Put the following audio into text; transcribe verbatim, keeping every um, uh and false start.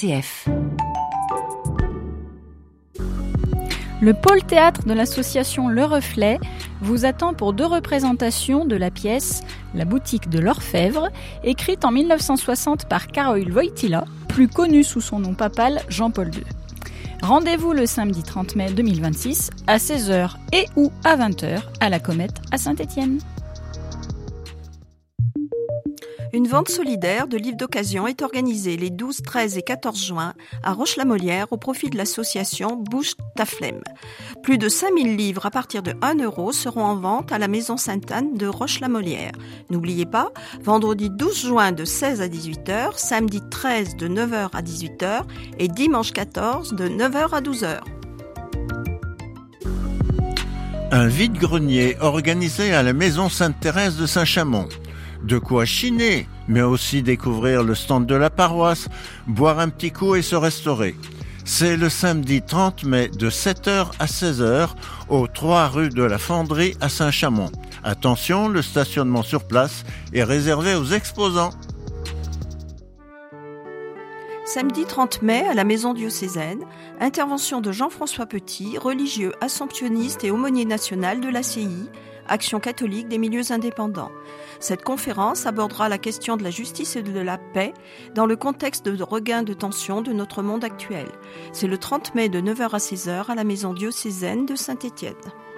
C F. Le pôle théâtre de l'association Le Reflet vous attend pour deux représentations de la pièce La boutique de l'orfèvre, écrite en mille neuf cent soixante par Karol Wojtyła, plus connu sous son nom papal Jean-Paul deux. Rendez-vous le samedi trente mai deux mille vingt-six à seize heures et ou à vingt heures à la Comète à Saint-Étienne. Une vente solidaire de livres d'occasion est organisée les douze, treize et quatorze juin à Roche-la-Molière au profit de l'association Bouge ta flemme. Plus de cinq mille livres à partir de un euro seront en vente à la Maison Sainte-Anne de Roche-la-Molière. N'oubliez pas, vendredi douze juin de seize à dix-huit heures, samedi treize de neuf heures à dix-huit heures et dimanche quatorze de neuf heures à douze heures. Un vide-grenier organisé à la Maison Sainte-Thérèse de Saint-Chamond. De quoi chiner, mais aussi découvrir le stand de la paroisse, boire un petit coup et se restaurer. C'est le samedi trente mai de sept heures à seize heures au trois rue de la Fonderie à Saint-Chamond. Attention, le stationnement sur place est réservé aux exposants. Samedi trente mai, à la Maison diocésaine, intervention de Jean-François Petit, religieux assomptionniste et aumônier national de l'A C I, Action catholique des milieux indépendants. Cette conférence abordera la question de la justice et de la paix dans le contexte de regain de tension de notre monde actuel. C'est le trente mai de neuf heures à seize heures à la Maison diocésaine de Saint-Étienne.